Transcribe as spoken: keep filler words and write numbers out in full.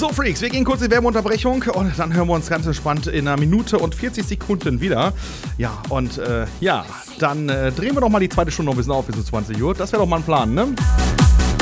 So, Freaks, wir gehen kurz in die Werbeunterbrechung und dann hören wir uns ganz entspannt in einer Minute und vierzig Sekunden wieder. Ja, und äh, ja, dann äh, drehen wir doch mal die zweite Stunde noch ein bisschen auf bis zu zwanzig Uhr. Das wäre doch mal ein Plan, ne?